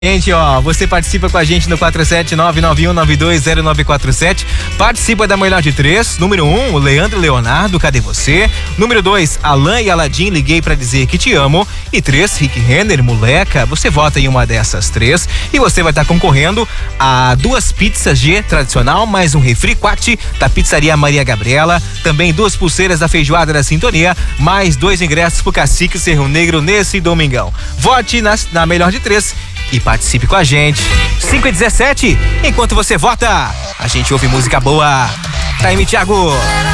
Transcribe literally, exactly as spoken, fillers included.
Gente, ó, você participa com a gente no quatro sete nove nove um nove dois zero nove quatro sete. Participa da melhor de três. Número um, o Leandro Leonardo, cadê você? Número dois, Alan e Aladim, liguei pra dizer que te amo. E três, Rick Renner, moleca. Você vota em uma dessas três e você vai estar concorrendo a duas pizzas G tradicional, mais um refri quat da Pizzaria Maria Gabriela. Também duas pulseiras da Feijoada da Sintonia, mais dois ingressos pro Cacique Cerro Negro nesse domingão. Vote na, na melhor de três e participe com a gente. cinco e dezessete, enquanto você vota, a gente ouve música boa. Time, Thiago.